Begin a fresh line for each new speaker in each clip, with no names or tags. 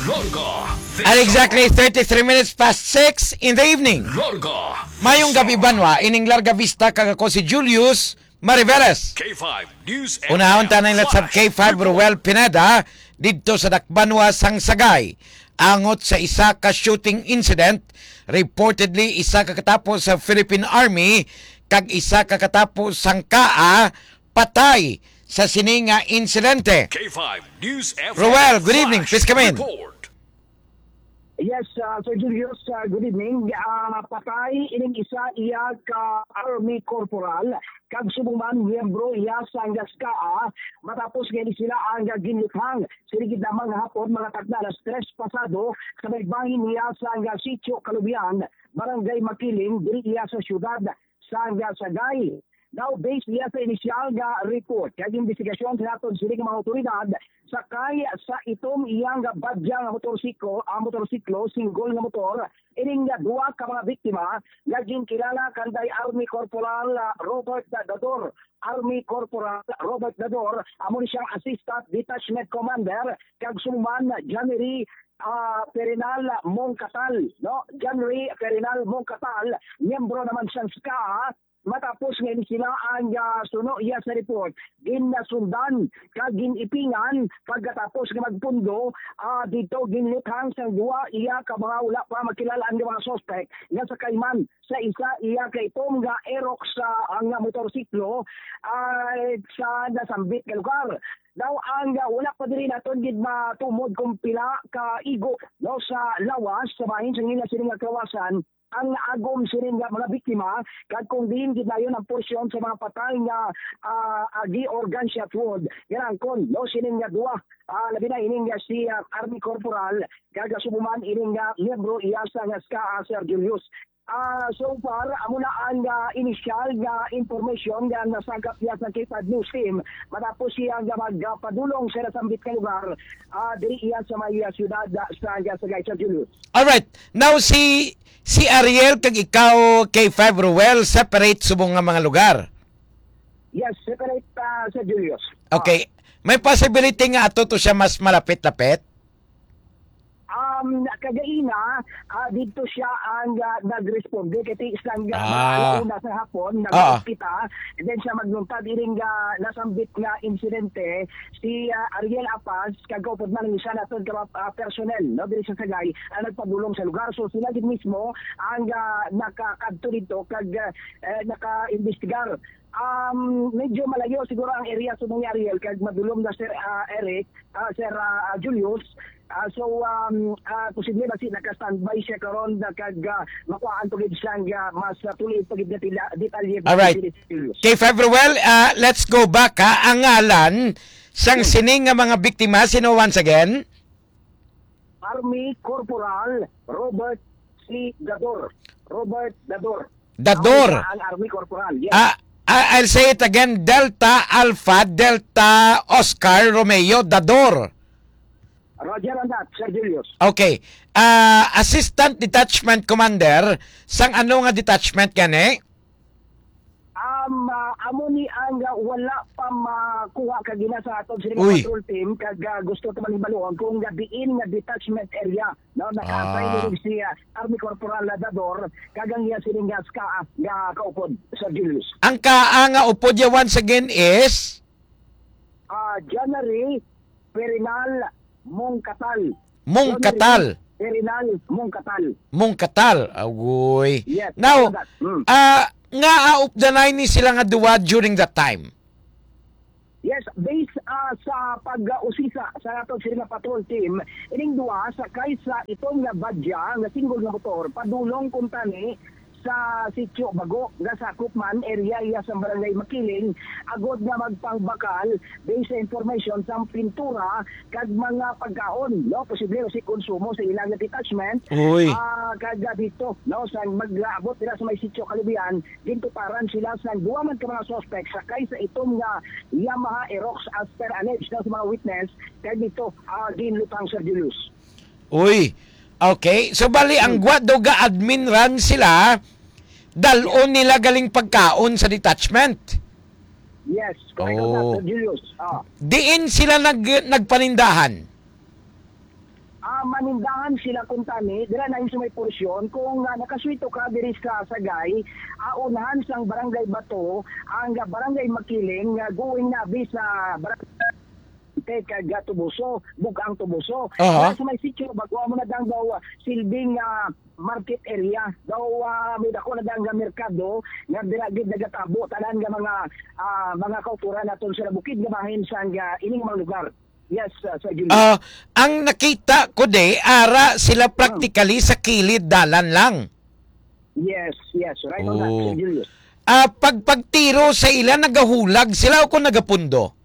Lorga.
At exactly 33 minutes past 6 in the evening.
Lorga.
Mayong gabi banwa, ining Larga Vista kag ako si Julius Mariveles.
K5 News.
Unahon tanay latsab K5 Ruel Pineda didto sa Dakbanwa Sangsagay. Angot sa isa ka shooting incident, reportedly isa ka katapos sa Philippine Army kag isa ka katapos sang KAA patay sa sininga insidente.
K5 News.
Ruel, good evening. Please come in.
Report.
Yes, Sir Julius, good evening. Patay ining isa iya ka Army Corporal kag subong miyembro iya sa KAA matapos ngayon sila ang ginluthang siligid lamang hapon mga tagda alas 3 pasado sa may bahin niya sa Sitio Kalubian, Barangay Makiling, diri iya sa syudad sa Sagay. Now, based niya sa inisyal nga report, kaya investigasyon sa naton siling mga otoridad, sakay sa itong iyang badyang motorsiklo, single na motor, ining duwa ka mga biktima, naging kilala kanday Army Corporal Robert Dador. Army Corporal Robert Dador, amo ni siyang Assistant Detachment Commander, kag sumuman January Perinal Mongkatal, no? January Perinal Mongkatal, miyembro naman siyang SCA. Matapos ngayon sila ang suno iya sa report, ginasundan kag ginipingan pagkatapos nga magpundo dito ginluthang sa duwa iya ka mga wala pa makilala ang mga suspect nga sa kayman sa isa iya kay itong Aerox ang motorsiklo sa nasambit ka lugar. Daw ang wala pa diri naton gid matumod kung pila ka igo no sa lawas sa bahin sa ngila sila nga kawasan ang agom siring nga mga biktima kag kung diin gid dayon ang porsyon sa mga patay nga agi or gunshot wound yan kon no sining nga duwa labi na ining nga si Army Corporal kag subuman ining nga miyembro iya sa nga SCA Sir Julius. So far, amo na ang initial nga information nga nasagap niya sa K5 News Team matapos siya nga magpadulong sa nasambit ka lugar diri iya sa may siyudad sa Sagay Sir Julius.
Alright, now si Ariel kag ikaw K5 Ruel separate subong nga mga lugar.
Yes, separate Sir Julius.
Okay, may possibility nga ato to siya mas malapit-lapit?
Kagaina, dito siya ang nag-responde kasi isang una sa hapon, nag-hospita, and then siya magluntad iring nasambit nga insidente, si Ariel Apas, kagaupod man ng isa natin personnel, no, dito sa Sagay, nagpabulong sa lugar. So sila din mismo ang nakakadto dito, kag naka-investigar. Medyo malayo siguro ang area sa mga Ariel, kag madulong na Sir Eric, Sir Julius. Posible ba si naka-standby siya karon kag makuhaan to gid siyang mas tuloy pagid na detalye.
Alright. K5 Ruel, let's go back ha. Ang ngalan sang sining nga mga biktima, sino once again?
Army Corporal Robert C. Dador. Robert Dador.
Dador.
Ang Army Corporal. Yes.
I'll say it again. Delta Alpha Delta Oscar Romeo Dador.
Roger on that, Sir Julius.
Okay. Assistant Detachment Commander, sang ano nga detachment gani?
Amo ni ang wala pa makuha kagina sa aton sa patrol team kag gusto ta man ibaluon kung gabiin nga detachment area no naka-assign ni si Army Corporal Dador kag ang iya sining SCA nga kaupod, Sir Julius.
Ang nga upod ya once again is
January Perinal Mongkatal.
Mongkatal.
Perinal Mongkatal.
Mongkatal. Agoy.
Yes.
Now, nga updanay ni sila nga duwa during that time.
Yes, based sa pag-usisa sa atong sila patrol team, ining duwa sakay sa itong nga badya nga single nga motor padulong kung tani sa Sitio Bago nga sakop man area iya sa Barangay Makiling agod nga magpangbakal based sa information sa pintura kag mga pagkaon no posible si konsumo sa ilang detachment kag dito no sa maglaabot nila sa may Sitio Kalubian gintuparan sila sa duwa man ka mga suspect sakay sa itong nga Yamaha Aerox as per alleged sa mga witness kag dito ginlutang Sir Julius.
Okay, so bali ang Guadoga admin run sila dalon nila galing pagkaon sa detachment.
Yes, correct Julius.
Diin sila nagpanindahan.
manindahan sila kung tani, dila na sa may porsyon, kung nakaswito ka diri sa Sagay, unahan sang Barangay Bato, ang Barangay Makiling, going na sa Barangay kag Tubuso, Bugang Tubuso. Sa may sitio, bago mo na dang daw silbing market area. Daw may dako na dang merkado, nga diragid nagatabo, tanan nga mga kautura naton sa bukid nga bahin sa ining mga lugar. Yes, Sir Julius.
Ang nakita ko ara sila practically sa kilid dalan lang.
Yes, right on that, Sir Julius.
Pagtiro sa ila, nagahulag sila o kung nagapundo?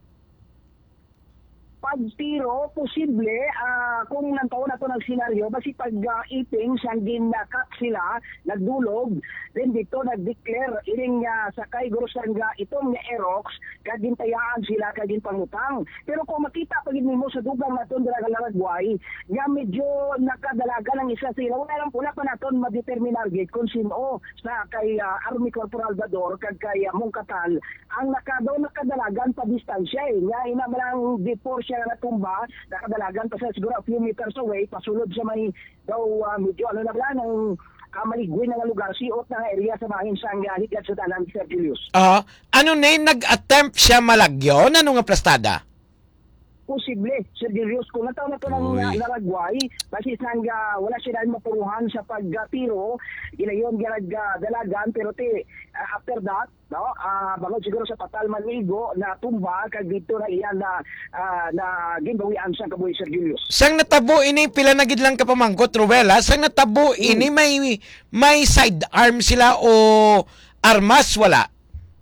Pagtiro, posible, kung nantaon na ito ng senaryo, basi pag-iping, siyang ginakak sila, nagdulog, then dito nag-declare, ining sakay gurusan nga itong Aerox, kagintayaan sila, kagintangutang. Pero kung makita pagin mo sa dugang na itong Dalagalagway, nga medyo nakadalaga ng isa sila, wala pa naton ma-determinar kung sino sa kay Army Corporal Dador, kag kay Mungkatal, ang nakadalagan pa distansya nga ina malang before siya natumba, nakadalagan pa siya siguro a few meters away, pasulod sa may daw medyo na bala ng maligwin na lugar, siot na area sa bahin sa higad sa tanan, Sir Julius.
Ano na nag-attempt siya malagyon? Ano nga plastada?
Posible, Sir Julius, kung nataw na ito ng Laragway, basi nga wala siya dahil mapuruhan sa pagtiro, ginayon dalagan, pero after that, bangod siguro sa Patal Manigo na tumba, kag dito na iyan na ginbawian sa kabuhi, Sir Julius.
Sang natabo ini, pila na gid lang kapamangkot, Ruela, sang natabo ini, may sidearm sila o armas, wala?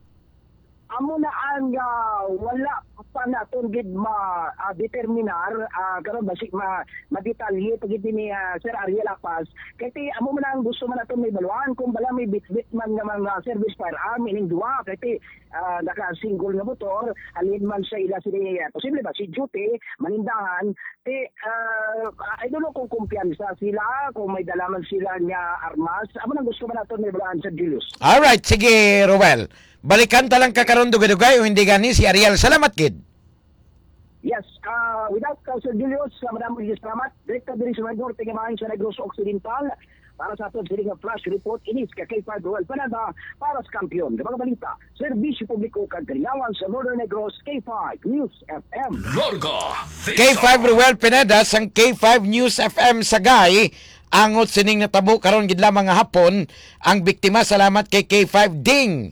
Amo na ang wala pa naton gid ma-determinar karon basic ma-detalye pagid ni Sir Ariel Apas kay amo man ang gusto man naton may baluan kung bala may bit man nga mga service firearm ining duwa kay naka single nga motor alin man sa ila sila posible ba si duty manindahan I don't know kung kumpiyansa sila kung may dalaman sila nga armas amo nang gusto man naton may baluan sa Julius.
All right, sige Ruel. Balikan talang kakaroon dugay-dugay o hindi gani si Ariel. Salamat, kid.
Yes, without Sir Julius, madaming salamat. Direkta diri sa Norte Gamahin sa Negros Occidental. Para sa aton siling flash report, inis ka K5 Royal Panada para sa kampiyon. Sa mga balita, Serbisyo Publiko kagringawan sa Northern Negros, K5 News FM.
Larga
K5 Royal Pineda sang K5 News FM Sagay. Angot sining natabo karon gid lamang nga hapon ang biktima. Salamat kay K5 Ding.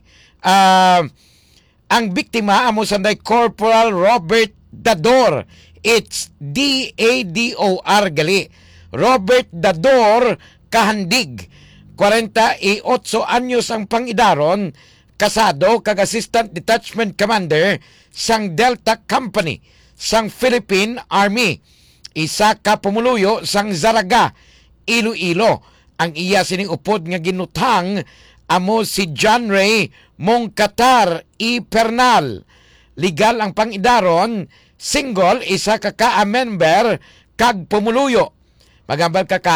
Ang biktima amo sanday Corporal Robert Dador. It's D-A-D-O-R gali. Robert Dador Kahandig. 48 anyos ang pangidaron, kasado kag Assistant Detachment Commander sang Delta Company sang Philippine Army. Isa ka pumuluyo sang Zaraga, Iloilo. Ang iya sining upod nga ginutang amo si John Ray Mongkatar I. Pernal. Legal ang pangidaron, single, isa ka member kag pumuluyo. Magambal ka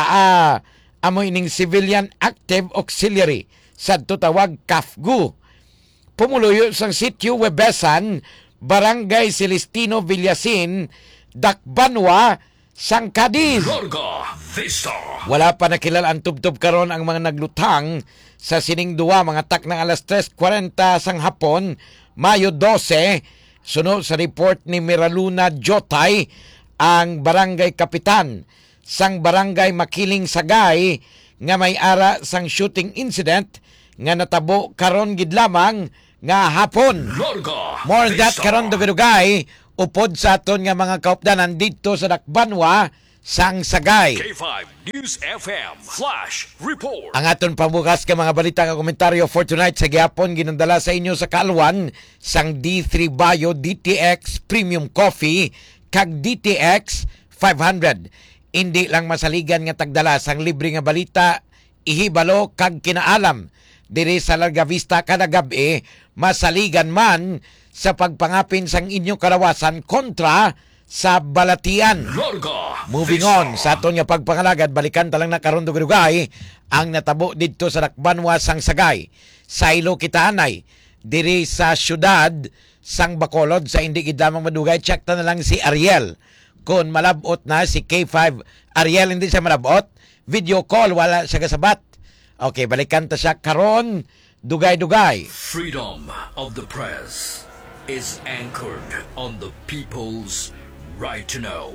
amo ining Civilian Active Auxiliary sadto tawag CAFGU. Pumuluyo sang sitio Webesan, Barangay Celestino Villasin, Dakbanwa, sang Cadiz.
Larga Vista.
Wala pa nakilala ang tubtob karon ang mga naglutang sa sining duwa mga tak ng alas 3:40 sang hapon, Mayo 12, sunod sa report ni Miraluna Jotay, ang barangay kapitan sang barangay Makiling Sagay nga may ara sang shooting incident nga natabo karon gid lamang nga hapon.
Larga
More that
Vista.
karon dugay upod sa aton nga mga kaupdanan dito sa Dakbanwa sang Sagay.
K5 News FM Flash Report.
Ang aton pabukas ka mga balita nga komentaryo for tonight sa gihapon ginandala sa inyo sa Kalwan sang D3 Bio DTX Premium Coffee kag DTX 500. Hindi lang masaligan nga tagdala sang libre nga balita, ihibalo kag kinaalam. Diri sa Larga Vista kada gabi, masaligan man sa pagpangapin sang inyong kalawasan kontra sa balatian.
Larga
Moving
Vista.
on sa aton nga pagpangalagad, balikan talang na karon dugay ang natabo didto sa Dakbanwa sang Sagay. Saylo kitaanay diri sa syudad sang Bacolod sa indi gid lamang madugay. Check ta na lang si Ariel kung malabot na si K5 Ariel, hindi siya malabot. Video call, wala siya kasabat. Okay, balikan ta siya karon, dugay-dugay.
Freedom of the press is anchored on the people's right to know.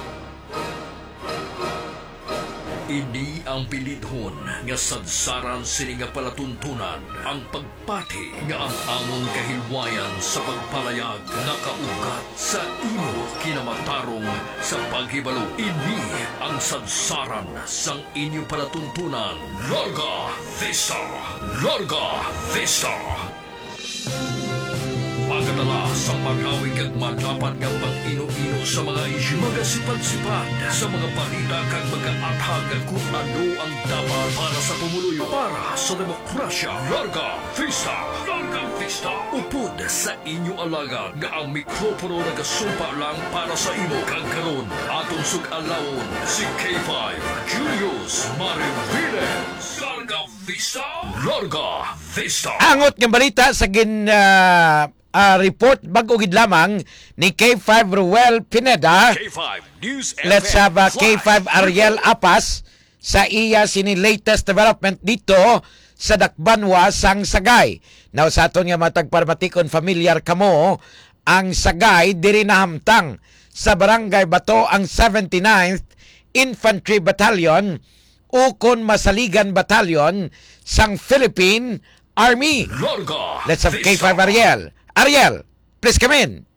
Ini ang pilidhon nga sadsaran sini nga palatuntunan ang pagpati nga ang among kahilwayan sa pagpalayag nakaugat sa imo kinamatarong sa paghibalo. Ini ang sadsaran sang inyo palatuntunan. Larga Vista! Larga Vista! Pagkatala sa pag-awig at madapat ng pag-ino-ino sa mga isyu, magasipat-sipat sa mga balita kag mag-aatag kung ano ang dapat para sa pumuluyo, para sa demokrasya. Larga Vista! Larga Vista! Upod sa inyo alagad nga ang mikropono nagasumpa lang para sa imo. Kag karon atong sug-alawon si K5 Julius Mariviles. Larga Vista! Larga Vista!
Angot ng balita sa report bago gid lamang ni K5 Ruel Pineda.
K5 News FM.
Let's have K5 Ariel Apas sa iya sini latest development dito sa Dakbanwa sang Sagay. Now sa aton nga matagparmatikon familiar kamo, ang Sagay diri nahamtang sa Barangay Bato ang 79th Infantry Battalion ukon Masaligan Battalion sang Philippine Army.
Larga
Let's have
Vista.
K5 Ariel. Ariel, please come in.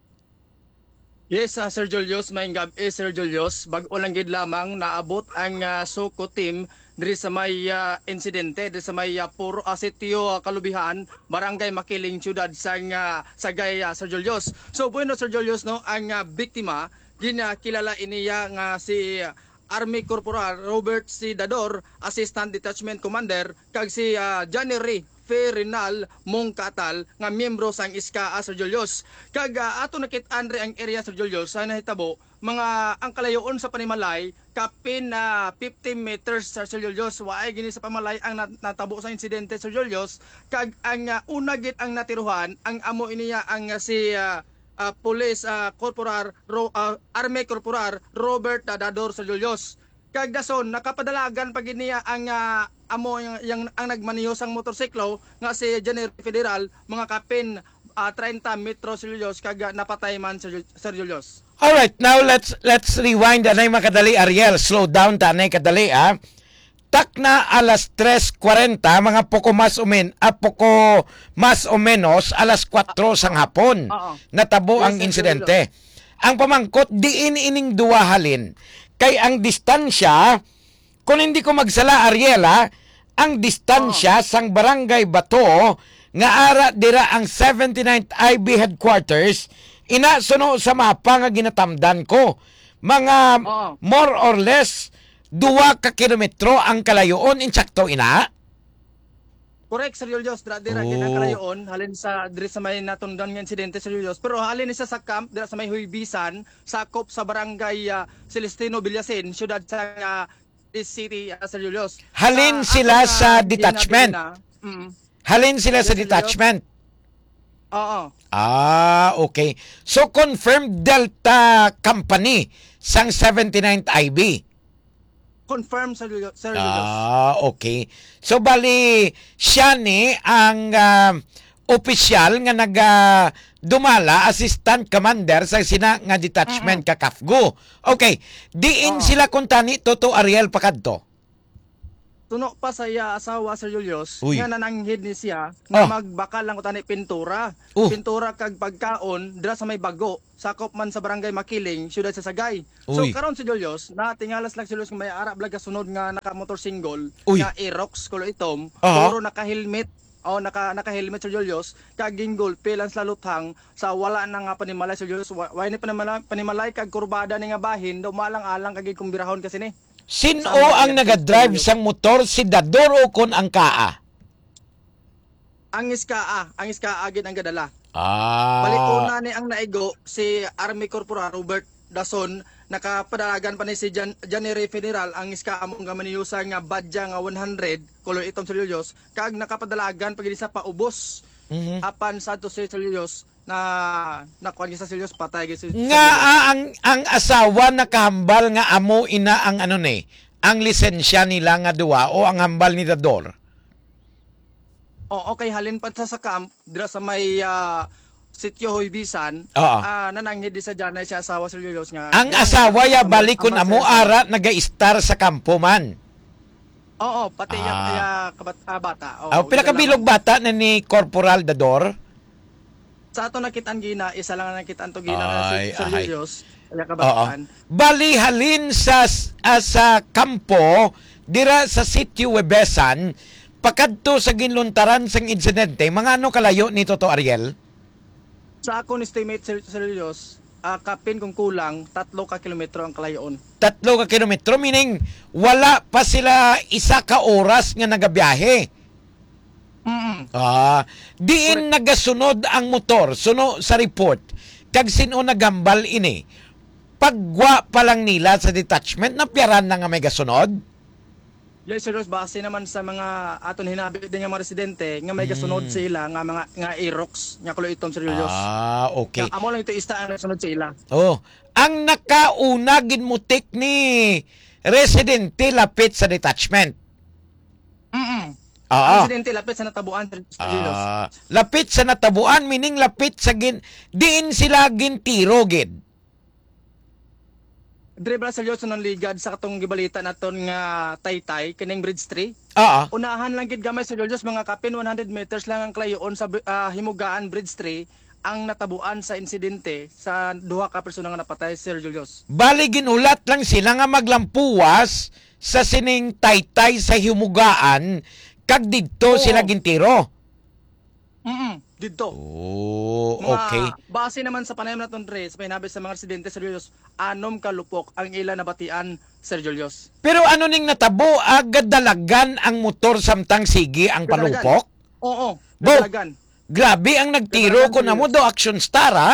Yes, Sir Julius, may gabi Sir Julius. Bago lang gid lamang naabot ang Soko team diri sa may insidente diri sa may Puro Sitio Kalubihan, Barangay Makiling, Ciudad sang Sagay, Sir Julius. So bueno Sir Julius, no, ang biktima ginakilala iniya nga si Army Corporal Robert C. Dador, Assistant Detachment Commander, kag si Johnny Ray Ferinal Mongkatal nga miyembro sang ISKA, Sir Julius. Kag ato nakit-an ang area, Sir Julius, sa nahitabo mga ang kalayoon sa Panimalay kapin 50 meters, Sir Julius. Waay gini sa Pamalay ang natabo sa insidente, Sir Julius. Kag ang una gid ang natiruhan ang amo iniya ang si Police Corporal Army Corporal Robert Dador, Sir Julius. Kag dason nakapadalagan pag niya ang amo yang ang nagmaniho sang motorsiklo nga si General Federal mga kapin 30 metro, Sir Julius, kag napatay man, Sir Julius.
All right, now let's rewind anay makadali, Ariel. Slow down ta anay kadali Tak na alas 3:40 mga poko mas o menos alas 4 sang hapon. Natabo ang
Sir
insidente. Ang pamangkot diin ining duwahalin kay ang distansya, kung hindi ko magsala, Ariela, ang distansya sang Barangay Bato nga ara dira ang 79th IB headquarters inasuno sa mapa nga ginatamdan ko. Mga more or less 2 ka kilometro ang kalayoon, insakto ina?
Correct, Sir Julius. Dira gid ang kalayoon halin sa diri sa may natundan nga insidente, Sir Julius. Pero halin isa sa camp dira sa may Huybisan, sakop sa Barangay Celestino Villasin, siyudad sa city, Sir Julius.
Halin sila sa detachment. Halin sila sa detachment.
Oo.
Okay. So confirmed Delta Company sang 79th IB.
Confirm, Sir Julius.
Okay. So bali siya ni ang opisyal nga dumala, assistant commander sa sina nga detachment kakafgo. Okay. Diin sila kuntani toto Ariel pakadto.
Tuno pa sa iya asawa, Sir Julius,
Uy.
nga nananghid ni siya nga magbakal lang utani pintura. Pintura kag pagkaon dira sa may Bago, sakop man sa Barangay Makiling, siyudad sa Sagay. So
Uy.
karon, Sir Julius, natingalas lang, Sir Julius, nga may ara blag sunod nga naka motor single
Uy.
nga Aerox kulo itom,
Aha.
puro naka-helmet. Naka-helmet, Sir Julius, kag ginggol pilans la luthang sa wala na nga panimalay, Sir Julius. Way ni panimalay kag kurbada ni nga bahin, daw malang-alang kag kumbirahon kasi ni.
Sino ang nagadrive sang motor, si Dador o kon ang kaa?
Ang ISKA gid ang gadala.
Ah.
Balik-una ni ang naigo si Army Corporal Robert Dason, nakapadalagan pa ni si January Federal ang ISKA among gamaniyusa nga badya nga 100 kolor itom, Sir Julius, kag nakapadalagan pag sa paubos. Apan sa to, Sir Julius, na kuan sa Sir Julius patay gyud si Sir
Nga
Julius.
ang asawa nakahambal nga amo ina ang ano ni, ang lisensya nila nga duwa o ang hambal ni Dador.
Oo, okay, halin pa sa camp dira sa may sitio Hoybisan.
Oo.
Nananghid di sa Janay siya asawa Sir Julius nga.
Ang asawa ya balikon amo ara naga-star sa kampo man.
Oo, pati yung bata. Oo,
Pila ka bilog bata na ni Corporal Dador?
Sa ato nakitaan gina, isa lang ang nakitaan to gina na
Ay,
si Sir
ay.
Julius. Kaya
Oo.
kabataan.
Bali halin sa kampo dira sa sitio Webesan pakadto sa ginluntaran sang insidente, mga ano kalayo nito to Ariel?
Sa akong estimate Sir Julius, kapin kung kulang 3 ka kilometro ang kalayoon.
3 ka kilometro, meaning wala pa sila 1 ka oras nga nagabiyahe. Diin nagasunod ang motor, suno sa report, kag sino nagambal ini. Pagwa pa lang nila sa detachment, napyaran na nga may gasunod.
Yes, Sir Julius, base naman sa mga aton hinabi din nga mga residente, nga may gasunod sila, nga Aerox, nga kulo itom Sir Julius.
Okay.
Nga, amo lang ito ista ang nasunod sila.
Ang nakauna ginmutik ni residente lapit sa detachment.
Ang residente lapit sa natabuan Sir Julius.
Lapit sa natabuan, meaning lapit sa diin sila gintiro gid.
Dribla Sir Julius ng ligad sa katong gibalita naton nga Taytay kining Bridge 3. Unahan lang gid gamay Sir Julius, mga kapin 100 meters lang ang kalayoon sa Himugaan Bridge 3 ang natabuan sa insidente sa 2 ka persona nga napatay Sir Julius.
Bali ginulat lang sila nga maglampuwas sa sining Taytay sa Himugaan kag didto sila gintiro.
Dito.
Okay.
Base naman sa panayam naton Dre, sa pinabi sa mga residente Sir Julius, 6 ka lupok ang ila nabatian Sir Julius.
Pero ano ning natabo, agad dalagan ang motor samtang sige ang palupok?
Oo,
Bo,
dalagan.
grabe ang nagtiro ko na mo do action star ha?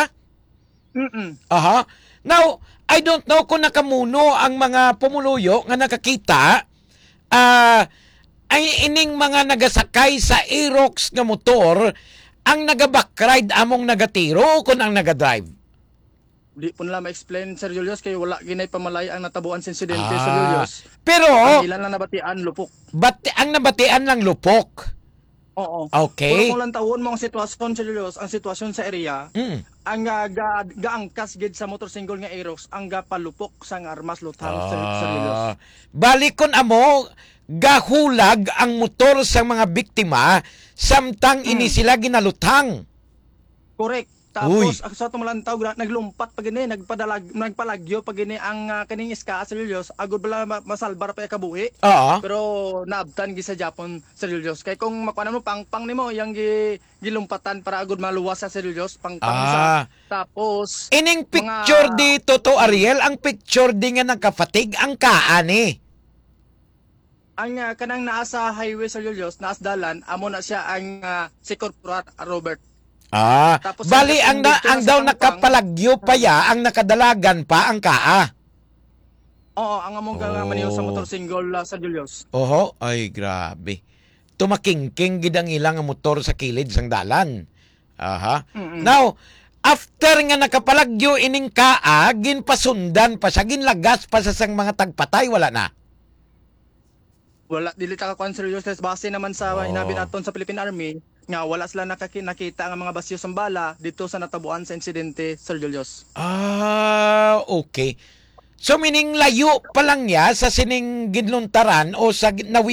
Now, I don't know kung nakamuno ang mga pumuluyo nga nakakita ay ining mga nagasakay sa Aerox nga motor ang naga-backride among nagatiro kung ang nagadrive.
Di po nila ma-explain Sir Julius kay wala ginay pamalay ang natabuan sa insidente Sir Julius.
Pero
ang ilan lang nabatian lupok.
Ang nabatian lang lupok.
Oo.
Okay.
Kung lang tawon mo ang sitwasyon Sir Julius, ang sitwasyon sa area, ang gaangkas gid sa motorsingle nga Aerox ang gapalupok sang armas luthang Sir Julius.
Balikon amo gahulag ang motor sa mga biktima samtang ini sila ginaluthang.
Correct. Tapos sa tumalantaw naglumpat pa gini, nagpalagyo pa gini ang kaning iska Sir Julius, agud bala masalbar pa kabuhi. Pero naabtan gi sa Japon Sir Julius. Kay kung makuanan mo pang nimo yang gilumpatan para agud maluwas sa Sir Julius pang isa. Tapos
ining picture dito to Ariel, ang picture di nga nakafatig ang kaani.
Ang kanang naa sa highway Sir Julius, naas dalan, amo na siya ang si Corporal Robert. Tapos,
bali ang daw nakapalagyo pa ya, ang nakadalagan pa ang kaa.
Oo, ang among maniyo sa motorsingle Sir Julius.
Ay grabe. Tumakingking gid ang ilang motor sa kilid sang dalan. Now, after nga nakapalagyo ining kaa, ginpasundan pa siya, ginlagas pa sa sang mga tagpatay, wala na.
Wala, dili ta ka Sir Julius, base naman sa hinabi naton sa Philippine Army nga wala sila nakita ang mga basyo sa bala dito sa natabuan sa insidente Sir Julius.
Okay. So meaning layo pa lang ya sa sining ginluntaran o sa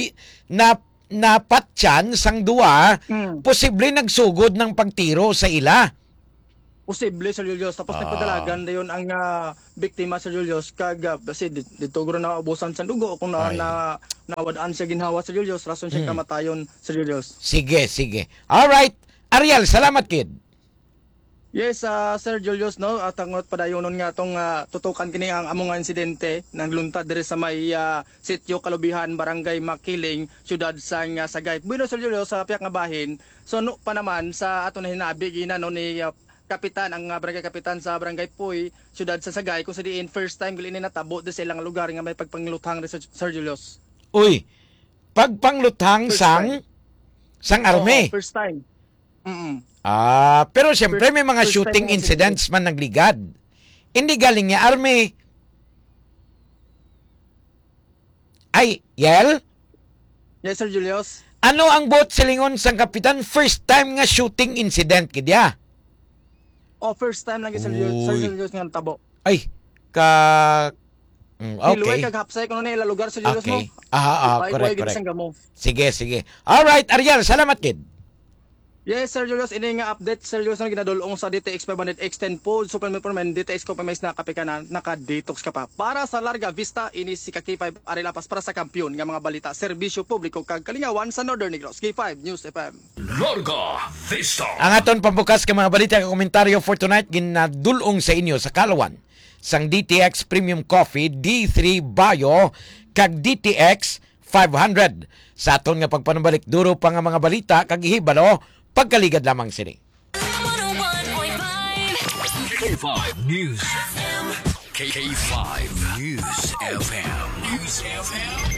napatyan sang duwa, posible nagsugod ng pagtiro sa ila.
Posible Sir Julius, tapos nagpadalagan dayon ang biktima Sir Julius kag kasi dito guro na ubusan sa dugo kung nawadaan siya ginhawa Sir Julius, rason siya kamatayon Sir Julius.
Sige. All right. Ariel, salamat kid.
Yes, Sir Julius, no, at ang padayonon nga tong tutukan kini ang among insidente nagluntad diri sa may sitio Kalubihan, Barangay Makiling, siyudad sang Sagay. Bueno Sir Julius, sa piyak nga bahin, so no pa naman sa ato na hinabi ginano ni kapitan, ang barangay kapitan sa Barangay Puy, siyudad sa Sagay, kung sa diin first time gili natabo sa ilang lugar nga may pagpangluthang Sir Julius.
Pagpangluthang sang army.
First time.
Pero siyempre may mga
First
shooting
time
incidents man nagligad. Hindi galing niya Army. Ay, Yel?
Yes, Sir Julius.
Ano ang buot silingon sang kapitan? First time nga shooting incident kidya.
First time lang Sir
Uy.
Julius nga tabo.
Ay,
Hiluway
okay.
kag hapsay kuno nila lugar Sir Julius mo.
Okay. Correct.
Gamo.
Sige. Alright, Ariel, salamat kid.
Yes, Sir Julius, ini nga update Sir Julius na ginadulong sa DTX 500 extend po supplement for men DTX ko pa may nakapika na naka-detox ka pa. Para sa Larga Vista, ini si K5 Arilapas para sa kampiyon nga mga balita, serbisyo publiko kag kalingawan sa Northern Negros. K5 News FM.
Larga Vista.
Ang aton pambukas ka mga balita ka komentaryo for tonight ginadulong sa inyo sa Kalawan sang DTX Premium Coffee D3 Bio kag DTX 500. Sa aton nga pagpanubalik duro pa nga mga balita kag ihibalo pagkaligad lamang sini.
101.5
K5 News FM. K5 News FM.